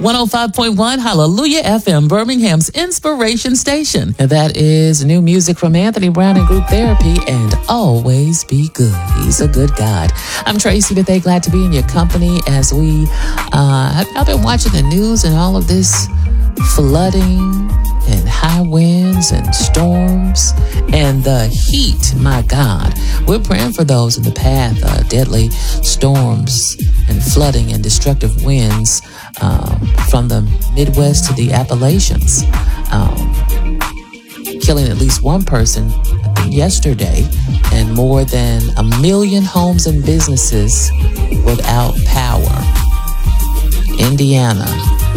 105.1 Hallelujah FM, Birmingham's inspiration station. And that is new music from Anthony Brown and Group Therapy and Always Be Good. He's a good God. I'm Tracy Bethea, glad to be in your company as we I've been watching the news and all of this flooding and high winds and storms and the heat. My God, we're praying for those in the path, deadly storms and flooding and destructive winds from the Midwest to the Appalachians, killing at least one person yesterday and more than 1 million homes and businesses without power. Indiana,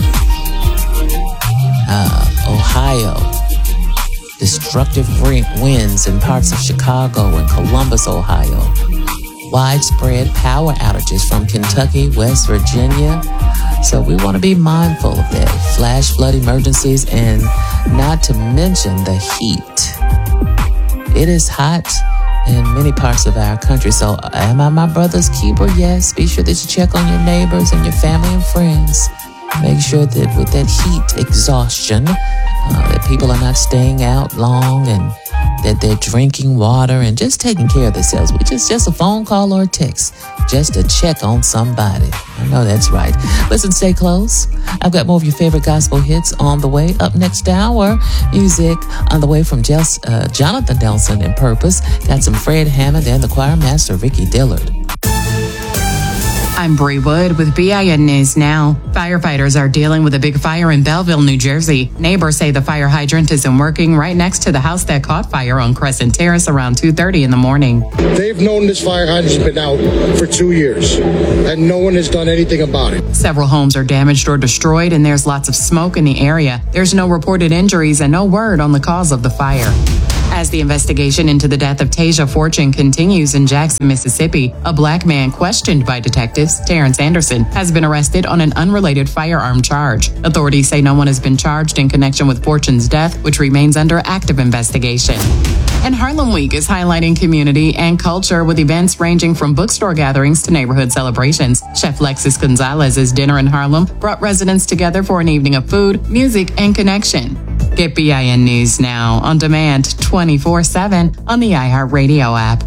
Ohio, destructive winds in parts of Chicago and Columbus, Ohio. Widespread power outages from Kentucky, West Virginia. So we want to be mindful of that. Flash flood emergencies and not to mention the heat. It is hot in many parts of our country. So am I my brother's keeper? Yes. Be sure that you check on your neighbors and your family and friends. Make sure that with that heat exhaustion, that people are not staying out long and that they're drinking water and just taking care of themselves. Which is just a phone call or a text just to check on somebody. I know that's right. Listen, stay close. I've got more of your favorite gospel hits on the way. Up next hour, music on the way from Jonathan Nelson and Purpose. Got some Fred Hammond and the choir master, Ricky Dillard. I'm Bree Wood with BIN News Now. Firefighters are dealing with a big fire in Belleville, New Jersey. Neighbors say the fire hydrant isn't working right next to the house that caught fire on Crescent Terrace around 2:30 in the morning. They've known this fire hydrant's been out for 2 years, and no one has done anything about it. Several homes are damaged or destroyed, and there's lots of smoke in the area. There's no reported injuries and no word on the cause of the fire. As the investigation into the death of Tasia Fortune continues in Jackson, Mississippi, a black man questioned by detectives, Terrence Anderson, has been arrested on an unrelated firearm charge. Authorities say no one has been charged in connection with Fortune's death, which remains under active investigation. And Harlem Week is highlighting community and culture with events ranging from bookstore gatherings to neighborhood celebrations. Chef Lexus Gonzalez's Dinner in Harlem brought residents together for an evening of food, music, and connection. Get BIN News Now on demand 24/7 on the iHeartRadio app.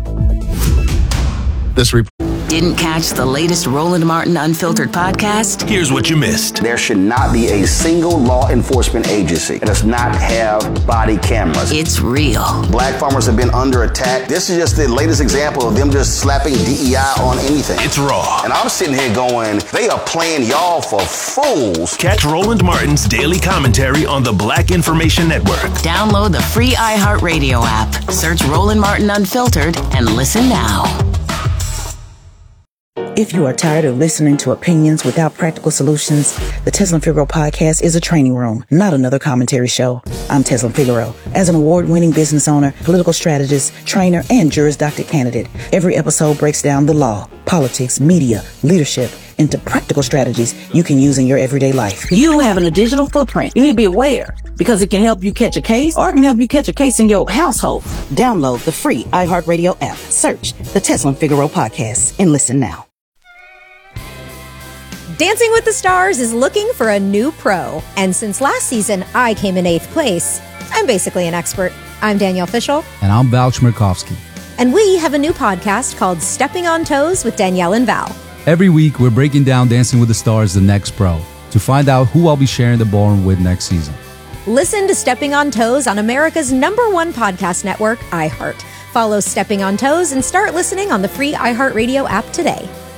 Didn't catch the latest Roland Martin Unfiltered podcast? Here's what you missed. There should not be a single law enforcement agency that does not have body cameras. It's real. Black farmers have been under attack. This is just the latest example of them just slapping DEI on anything. It's raw. And I'm sitting here going, they are playing y'all for fools. Catch Roland Martin's daily commentary on the Black Information Network. Download the free iHeartRadio app. Search Roland Martin Unfiltered and listen now. If you are tired of listening to opinions without practical solutions, the Teslin Figaro podcast is a training room, not another commentary show. I'm Teslin Figaro. As an award-winning business owner, political strategist, trainer, and Juris Doctor candidate, every episode breaks down the law, politics, media, leadership, into practical strategies you can use in your everyday life. You having a digital footprint. You need to be aware because it can help you catch a case or it can help you catch a case in your household. Download the free iHeartRadio app. Search the Teslin Figaro podcast and listen now. Dancing with the Stars is looking for a new pro. And since last season, I came in 8th place. I'm basically an expert. I'm Danielle Fishel. And I'm Val Chmerkovsky. And we have a new podcast called Stepping on Toes with Danielle and Val. Every week, we're breaking down Dancing with the Stars, the next pro, to find out who I'll be sharing the ballroom with next season. Listen to Stepping on Toes on America's #1 podcast network, iHeart. Follow Stepping on Toes and start listening on the free iHeartRadio app today.